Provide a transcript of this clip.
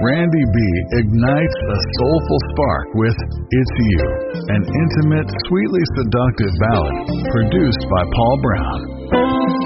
Randy B ignites a soulful spark with It's You, an intimate, sweetly seductive ballad produced by Paul Brown.